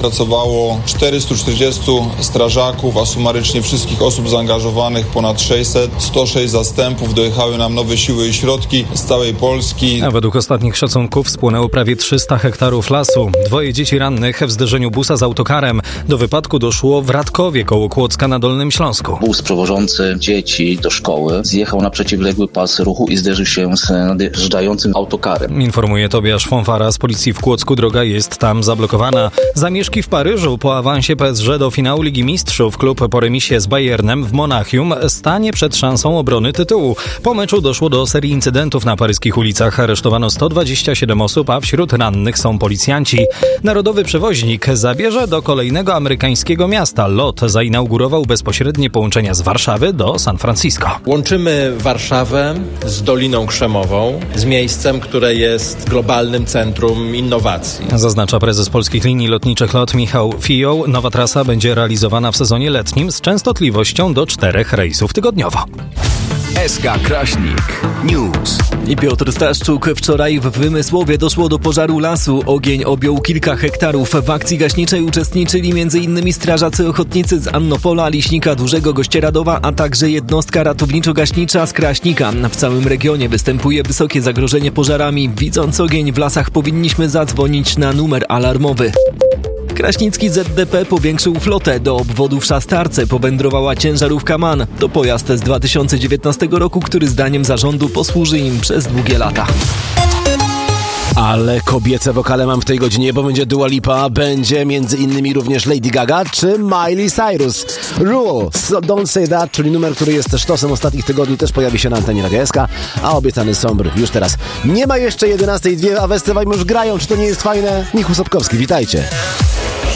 pracowało 440 strażaków, a sumarycznie wszystkich osób zaangażowanych ponad 600. 106 zastępów, dojechały nam nowe siły i środki z całej Polski. A według ostatnich szacunków spłonęło prawie 300 hektarów lasu. 2 dzieci rannych w zderzeniu busa z autokarem. Do wypadku doszło w Radkowie koło Kłodzka na Dolnym Śląsku. Bus przewożący dzieci do szkoły zjechał na przeciwległy pas ruchu i zderzył się z nadjeżdżającym autokarem. Informuje Tobiasz Fonfara z policji w Kłodzku. Droga jest tam zablokowana. Zamieszki w Paryżu. Po awansie PSG do finału Ligi Mistrzów klub po remisie z Bayernem w Monachium stanie przed szansą obrony tytułu. Po meczu doszło do serii incydentów na paryskich ulicach. Aresztowano 127 osób, a wśród rannych są policjanci. Narodowy przewoźnik zabierze do kolejnego amerykańskiego miasta. LOT zainaugurował bezpośrednie połączenia z Warszawy do San Francisco. Łączymy Warszawę z Doliną Krzemową, z miejscem, które jest globalnym centrum innowacji. Zaznacza prezes Polskich Linii Lotniczych LOT Michał Fioł. Nowa trasa będzie realizowana w sezonie letnim z częstotliwością do 4 rejsów tygodniowo. SK Kraśnik News. I Piotr Staszczuk. Wczoraj w Wymysłowie doszło do pożaru lasu. Ogień objął kilka hektarów. W akcji gaśniczej uczestniczyli m.in. strażacy ochotnicy z Annopola, Liśnika Dużego, Gościeradowa, a także jednostka ratowniczo-gaśnicza z Kraśnika. W całym regionie występuje wysokie zagrożenie pożarami. Widząc ogień w lasach powinniśmy zadzwonić na numer alarmowy. Kraśnicki ZDP powiększył flotę. Do obwodów Szastarce powędrowała ciężarówka MAN. To pojazd z 2019 roku, który zdaniem zarządu posłuży im przez długie lata. Ale kobiece wokale mam w tej godzinie, bo będzie Dua Lipa, będzie między innymi również Lady Gaga czy Miley Cyrus. Rule, so Don't Say That, czyli numer, który jest sztosem ostatnich tygodni, też pojawi się na antenie Radia SK, a obiecany Sombr już teraz. Nie ma jeszcze 11:02, a Westewajmy już grają. Czy to nie jest fajne? Michał Sapkowski, witajcie.